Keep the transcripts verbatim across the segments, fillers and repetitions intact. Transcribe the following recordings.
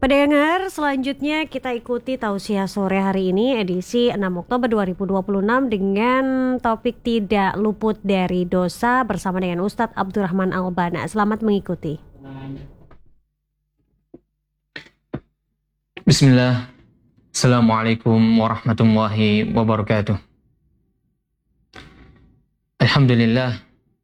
Pendengar, selanjutnya kita ikuti tausiah sore hari ini edisi enam Oktober dua ribu dua puluh enam dengan topik tidak luput dari dosa bersama dengan Ustadz Abdurrahman Albana. Selamat mengikuti. Bismillah. Assalamualaikum warahmatullahi wabarakatuh. Alhamdulillah.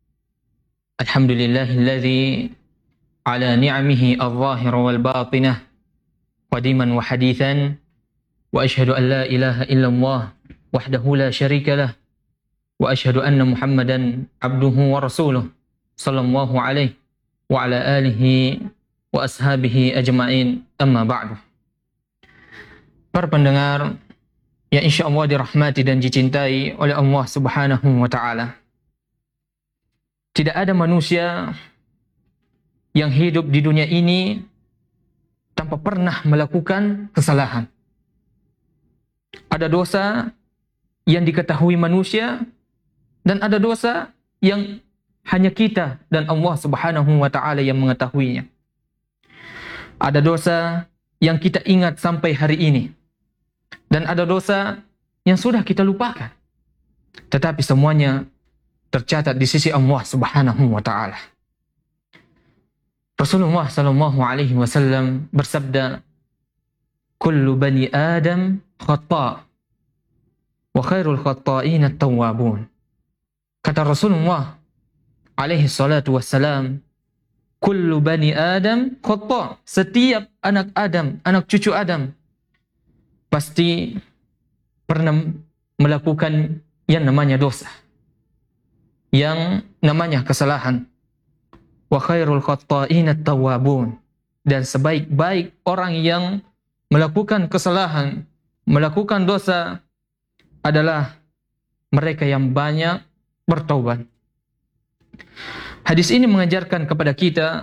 Alhamdulillahilladzi ala ni'amihi al-zahira wal-batinah qadiman wa hadithan, wa ashhadu an la ilaha illallah wahdahu la syarika lah, wa ashhadu anna Muhammadan abduhu wa rasuluh sallallahu alaihi wa ala alihi wa ashabihi ajma'in, amma ba'du. Para pendengar yang insyaallah dirahmati dan dicintai oleh Allah Subhanahu wa taala. Tidak ada manusia yang hidup di dunia ini tanpa pernah melakukan kesalahan. Ada dosa yang diketahui manusia dan ada dosa yang hanya kita dan Allah Subhanahu wa taala yang mengetahuinya. Ada dosa yang kita ingat sampai hari ini dan ada dosa yang sudah kita lupakan. Tetapi semuanya tercatat di sisi Allah Subhanahu wa taala. Rasulullah sallallahu alaihi wasallam bersabda, "Kullu bani Adam khata' wa khairul khata'in at-tawwabun." Kata Rasulullah alaihi salatu wassalam, "Kullu bani Adam khata'." Setiap anak Adam, anak cucu Adam pasti pernah melakukan yang namanya dosa, yang namanya kesalahan. Wa khairul khata'in at-tawwabun, dan sebaik-baik orang yang melakukan kesalahan, melakukan dosa adalah mereka yang banyak bertaubat. Hadis ini mengajarkan kepada kita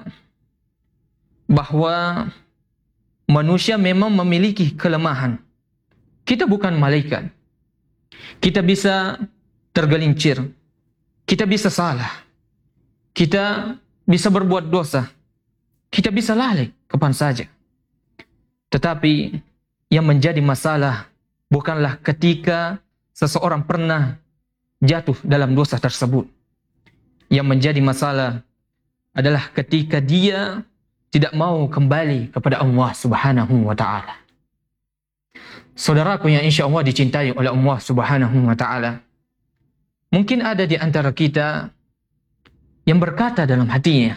bahwa manusia memang memiliki kelemahan. Kita bukan malaikat. Kita bisa tergelincir. Kita bisa salah. Kita bisa berbuat dosa. Kita bisa lalai kapan saja. Tetapi yang menjadi masalah bukanlah ketika seseorang pernah jatuh dalam dosa tersebut. Yang menjadi masalah adalah ketika dia tidak mau kembali kepada Allah Subhanahu wa taala. Saudaraku yang insya-Allah dicintai oleh Allah Subhanahu wa taala, mungkin ada di antara kita yang berkata dalam hatinya,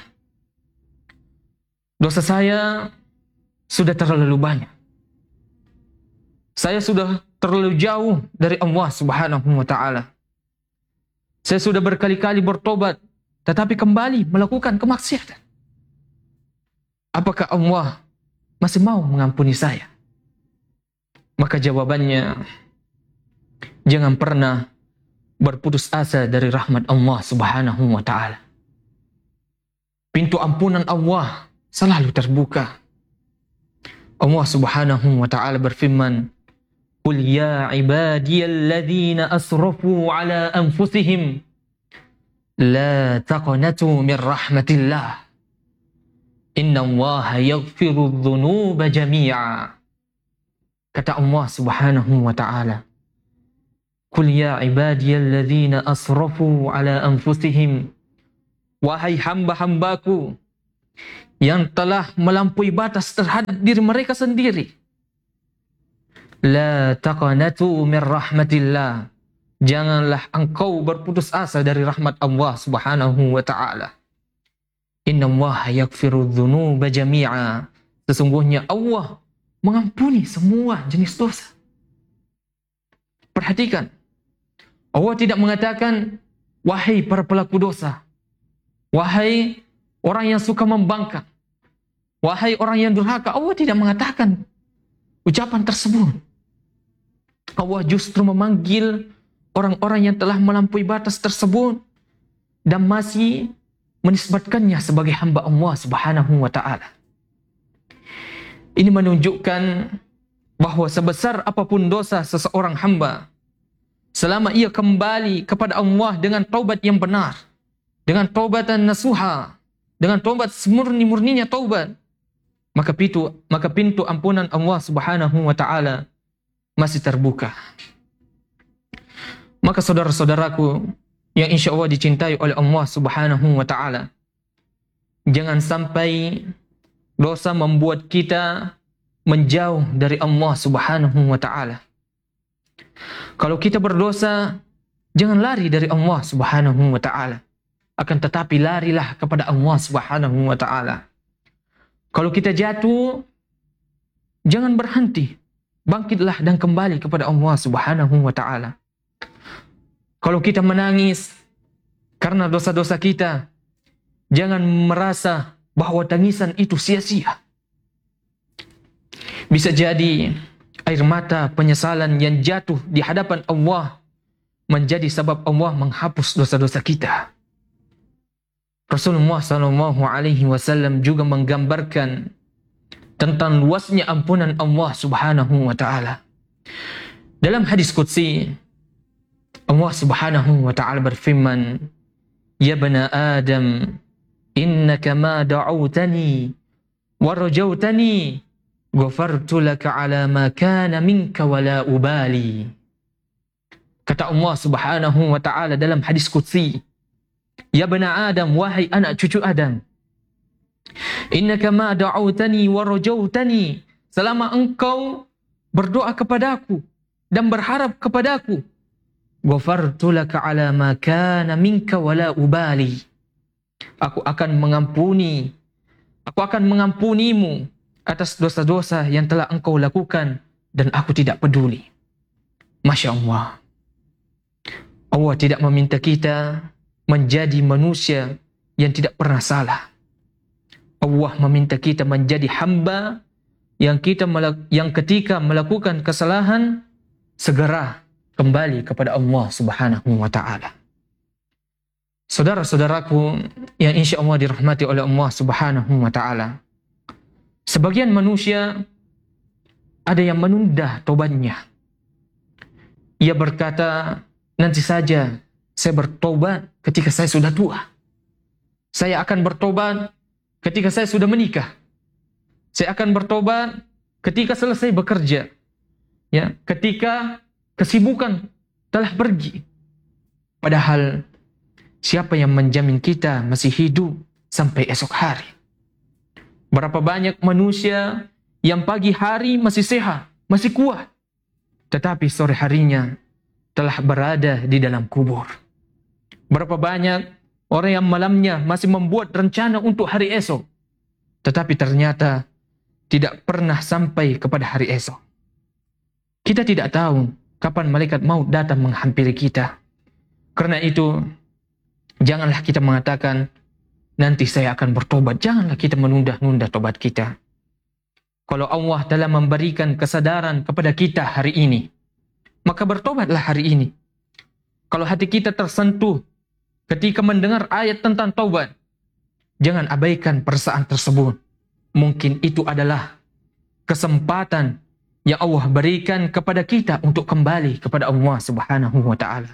dosa saya sudah terlalu banyak. Saya sudah terlalu jauh dari Allah Subhanahu wa taala. Saya sudah berkali-kali bertobat, tetapi kembali melakukan kemaksiatan. Apakah Allah masih mau mengampuni saya? Maka jawabannya, jangan pernah berputus asa dari rahmat Allah Subhanahu wa taala. Pintu ampunan Allah selalu terbuka. Allah Subhanahu wa taala berfirman, "Qul ya ibadiyalladzina asrafu ala anfusihim la taqnatu min rahmatillah. Innallaha yaghfiru dzunuba jami'a." Kata Allah Subhanahu wa taala, "Qul ya ibadiyalladzina asrafu ala anfusihim." Wahai hamba-hambaku yang telah melampaui batas terhadap diri mereka sendiri. La taqnatu min rahmatillah. Janganlah engkau berputus asa dari rahmat Allah Subhanahu wa taala. Innallaha yaghfiru dzunuba jami'a. Sesungguhnya Allah mengampuni semua jenis dosa. Perhatikan. Allah tidak mengatakan, wahai para pelaku dosa, wahai orang yang suka membangkang, wahai orang yang durhaka. Allah tidak mengatakan ucapan tersebut. Allah justru memanggil orang-orang yang telah melampaui batas tersebut dan masih menisbatkannya sebagai hamba Allah Subhanahu wa taala. Ini menunjukkan bahwa sebesar apapun dosa seseorang hamba, selama ia kembali kepada Allah dengan taubat yang benar, dengan taubatan nasuha, dengan taubat semurni-murninya taubat, maka pintu maka pintu ampunan Allah Subhanahu wa taala masih terbuka. Maka saudara-saudaraku yang insya Allah dicintai oleh Allah Subhanahu wa taala, jangan sampai dosa membuat kita menjauh dari Allah Subhanahu wa taala. Kalau kita berdosa, jangan lari dari Allah Subhanahu wa taala. Akan tetapi larilah kepada Allah Subhanahu wa taala. Kalau kita jatuh, jangan berhenti. Bangkitlah dan kembali kepada Allah Subhanahu wa taala. Kalau kita menangis karena dosa-dosa kita, jangan merasa bahwa tangisan itu sia-sia. Bisa jadi air mata penyesalan yang jatuh di hadapan Allah menjadi sebab Allah menghapus dosa-dosa kita. Rasulullah Shallallahu Alaihi Wasallam juga menggambarkan tentang luasnya ampunan Allah Subhanahu Wa Taala. Dalam hadis qudsi, Allah Subhanahu Wa Taala berfirman, "Ya bani Adam, innaka ma da'awtani wa rajautani, ghafartu laka ala ma kana minka wa la ubali." Kata Allah Subhanahu Wa Taala dalam hadis qudsi, "Ya bani Adam, wahai anak cucu Adam, innaka ma da'awtani wa rajautani, selama engkau berdoa kepadaku dan berharap kepadaku, ghafartu laka ala ma kana minka wa la ubali." Aku akan mengampuni, aku akan mengampunimu atas dosa-dosa yang telah engkau lakukan dan aku tidak peduli. Masya Allah. Allah tidak meminta kita menjadi manusia yang tidak pernah salah. Allah meminta kita menjadi hamba yang kita yang ketika melakukan kesalahan segera kembali kepada Allah Subhanahu wa taala. Saudara-saudaraku yang insya Allah dirahmati oleh Allah Subhanahu wa taala, sebagian manusia ada yang menunda tobatnya. Ia berkata, nanti saja saya bertobat ketika saya sudah tua. Saya akan bertobat ketika saya sudah menikah. Saya akan bertobat ketika selesai bekerja. Ya, ketika kesibukan telah pergi. Padahal siapa yang menjamin kita masih hidup sampai esok hari? Berapa banyak manusia yang pagi hari masih sehat, masih kuat, tetapi sore harinya telah berada di dalam kubur. Berapa banyak orang yang malamnya masih membuat rencana untuk hari esok, tetapi ternyata tidak pernah sampai kepada hari esok. Kita tidak tahu kapan malaikat maut datang menghampiri kita. Karena itu, janganlah kita mengatakan, nanti saya akan bertobat. Janganlah kita menunda-nunda tobat kita. Kalau Allah telah memberikan kesadaran kepada kita hari ini, maka bertobatlah hari ini. Kalau hati kita tersentuh ketika mendengar ayat tentang taubat, jangan abaikan perasaan tersebut. Mungkin itu adalah kesempatan yang Allah berikan kepada kita untuk kembali kepada Allah Subhanahu wa taala.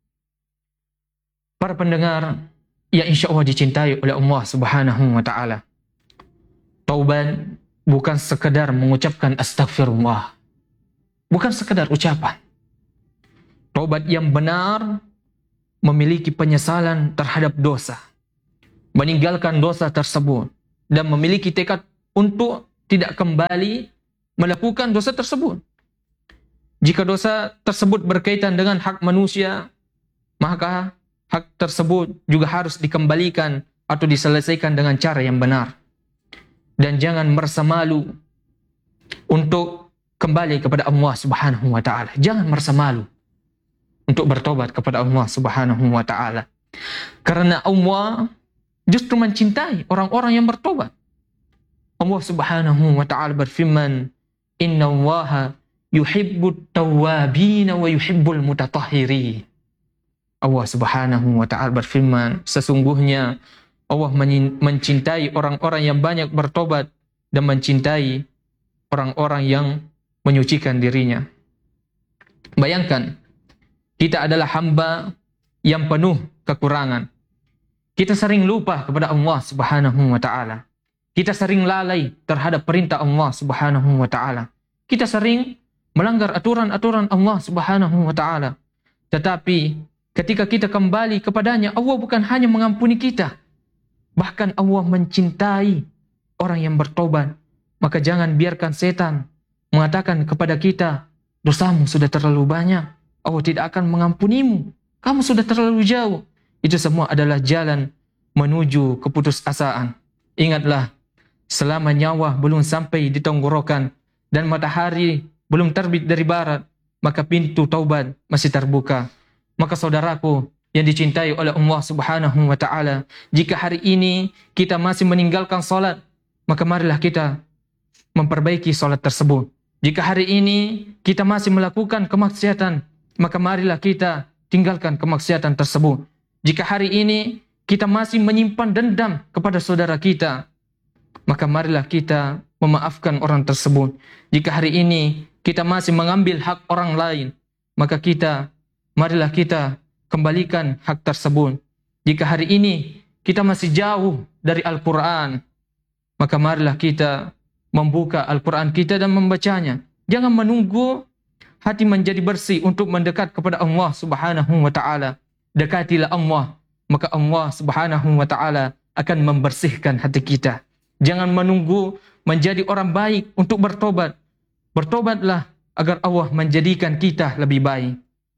Para pendengar yang insya Allah dicintai oleh Allah Subhanahu wa taala, taubat bukan sekedar mengucapkan astagfirullah. Bukan sekedar ucapan. Taubat yang benar memiliki penyesalan terhadap dosa, meninggalkan dosa tersebut, dan memiliki tekad untuk tidak kembali melakukan dosa tersebut. Jika dosa tersebut berkaitan dengan hak manusia, maka hak tersebut juga harus dikembalikan atau diselesaikan dengan cara yang benar. Dan jangan merasa malu untuk kembali kepada Allah Subhanahu wa taala. Jangan merasa malu untuk bertobat kepada Allah Subhanahu wa taala. Karena Allah justru mencintai orang-orang yang bertobat. Allah Subhanahu wa taala berfirman, "Innallaha yuhibbut tawwabin wa yuhibbul mutatahhirin." Allah Subhanahu wa taala berfirman, sesungguhnya Allah mencintai orang-orang yang banyak bertobat dan mencintai orang-orang yang menyucikan dirinya. Bayangkan, kita adalah hamba yang penuh kekurangan. Kita sering lupa kepada Allah Subhanahu wa taala. Kita sering lalai terhadap perintah Allah Subhanahu wa taala. Kita sering melanggar aturan-aturan Allah Subhanahu wa taala. Tetapi ketika kita kembali kepadanya, Allah bukan hanya mengampuni kita, bahkan Allah mencintai orang yang bertobat. Maka jangan biarkan setan mengatakan kepada kita, dosamu sudah terlalu banyak, Allah tidak akan mengampunimu, kamu sudah terlalu jauh. Itu semua adalah jalan menuju keputusasaan. Ingatlah, selama nyawa belum sampai di tenggorokan dan matahari belum terbit dari barat, maka pintu taubat masih terbuka. Maka saudaraku yang dicintai oleh Allah Subhanahu wa taala, jika hari ini kita masih meninggalkan salat, maka marilah kita memperbaiki salat tersebut. Jika hari ini kita masih melakukan kemaksiatan, maka marilah kita tinggalkan kemaksiatan tersebut. Jika hari ini kita masih menyimpan dendam kepada saudara kita, maka marilah kita memaafkan orang tersebut. Jika hari ini kita masih mengambil hak orang lain, maka kita, marilah kita kembalikan hak tersebut. Jika hari ini kita masih jauh dari Al-Quran, maka marilah kita membuka Al-Quran kita dan membacanya. Jangan menunggu hati menjadi bersih untuk mendekat kepada Allah Subhanahu wa taala. Dekatilah Allah, maka Allah Subhanahu wa taala akan membersihkan hati kita. Jangan menunggu menjadi orang baik untuk bertobat. Bertobatlah agar Allah menjadikan kita lebih baik.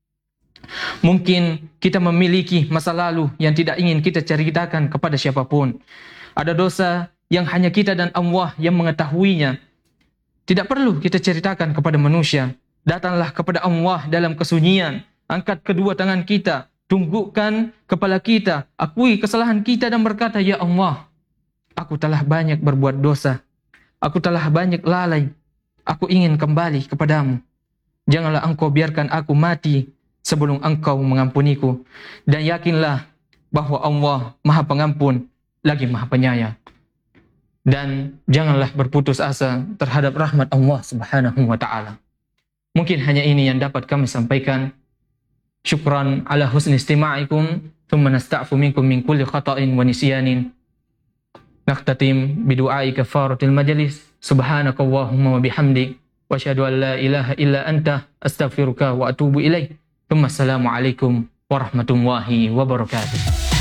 Mungkin kita memiliki masa lalu yang tidak ingin kita ceritakan kepada siapapun. Ada dosa yang hanya kita dan Allah yang mengetahuinya. Tidak perlu kita ceritakan kepada manusia. Datanglah kepada Allah dalam kesunyian. Angkat kedua tangan kita, tunggukkan kepala kita, akui kesalahan kita dan berkata, ya Allah, aku telah banyak berbuat dosa, aku telah banyak lalai, aku ingin kembali kepadamu. Janganlah engkau biarkan aku mati sebelum engkau mengampuniku. Dan yakinlah bahwa Allah Maha Pengampun lagi Maha Penyayang. Dan janganlah berputus asa terhadap rahmat Allah Subhanahu wa taala. Mungkin hanya ini yang dapat kami sampaikan. Syukran ala husni istima'ikum, thumma nasta'fu minkum min kulli khata'in wa nisyanin. Naqtatim bidu'ai kafaratil majlis. Subhanakallahumma wa bihamdik, wa asyhadu an la ilaha illa anta, astaghfiruka wa atubu ilaik. Thumma assalamu alaikum warahmatullahi wabarakatuh.